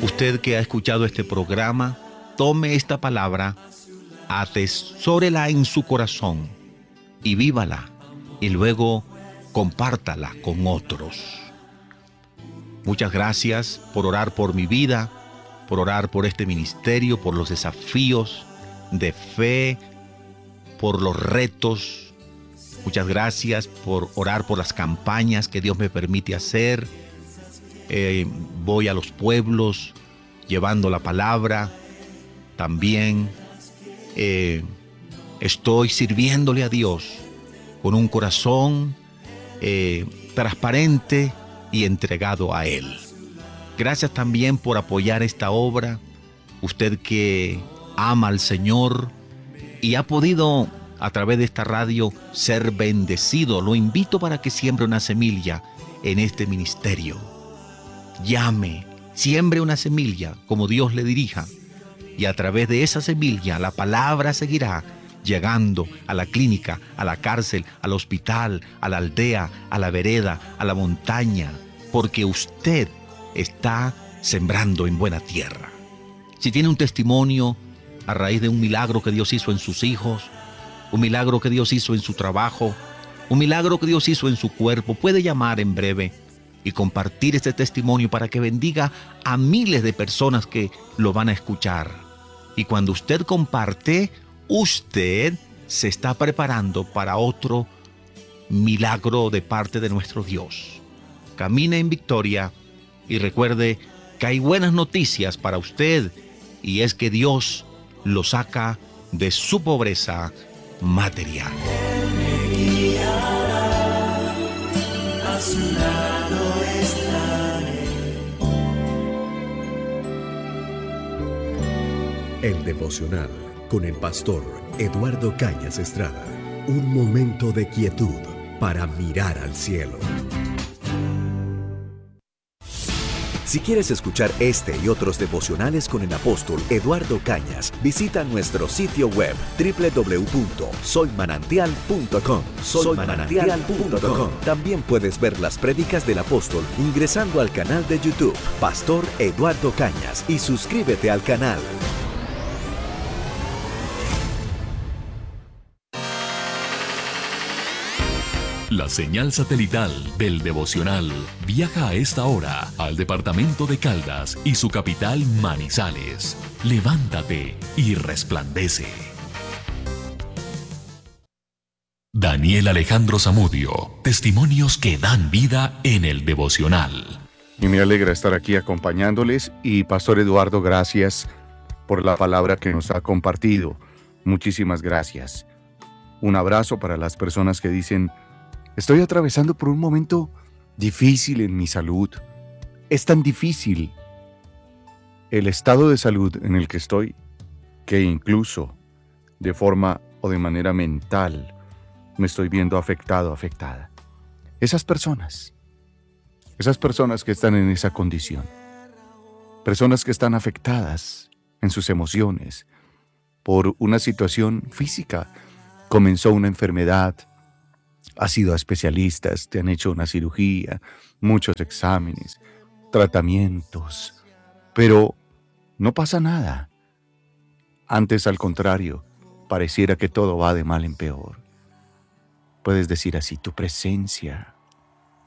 Usted que ha escuchado este programa, tome esta palabra, atesórela en su corazón y vívala, y luego compártala con otros. Muchas gracias por orar por mi vida, por orar por este ministerio, por los desafíos de fe, por los retos. Muchas gracias por orar por las campañas que Dios me permite hacer. Voy a los pueblos llevando la palabra. También estoy sirviéndole a Dios con un corazón transparente y entregado a Él. Gracias también por apoyar esta obra. Usted que ama al Señor y ha podido a través de esta radio ser bendecido, lo invito para que siembre una semilla en este ministerio. Llame, siembre una semilla como Dios le dirija, y a través de esa semilla la palabra seguirá llegando a la clínica, a la cárcel, al hospital, a la aldea, a la vereda, a la montaña, porque usted está sembrando en buena tierra. Si tiene un testimonio a raíz de un milagro que Dios hizo en sus hijos, un milagro que Dios hizo en su trabajo, un milagro que Dios hizo en su cuerpo, puede llamar en breve y compartir este testimonio para que bendiga a miles de personas que lo van a escuchar. Y cuando usted comparte, usted se está preparando para otro milagro de parte de nuestro Dios. Camine en victoria y recuerde que hay buenas noticias para usted, y es que Dios lo saca de su pobreza material. A su lado estaré. El devocional con el pastor Eduardo Cañas Estrada. Un momento de quietud para mirar al cielo. Si quieres escuchar este y otros devocionales con el apóstol Eduardo Cañas, visita nuestro sitio web www.soymanantial.com. Soymanantial.com. También puedes ver las prédicas del apóstol ingresando al canal de YouTube Pastor Eduardo Cañas y suscríbete al canal. La señal satelital del devocional viaja a esta hora al departamento de Caldas y su capital Manizales. Levántate y resplandece. Daniel Alejandro Zamudio, testimonios que dan vida en el devocional. Y me alegra estar aquí acompañándoles, y Pastor Eduardo, gracias por la palabra que nos ha compartido. Muchísimas gracias. Un abrazo para las personas que dicen: estoy atravesando por un momento difícil en mi salud. Es tan difícil el estado de salud en el que estoy, que incluso de forma o de manera mental me estoy viendo afectado, afectada. Esas personas que están en esa condición, personas que están afectadas en sus emociones por una situación física, comenzó una enfermedad, has ido a especialistas, te han hecho una cirugía, muchos exámenes, tratamientos, pero no pasa nada. Antes, al contrario, pareciera que todo va de mal en peor. Puedes decir así: tu presencia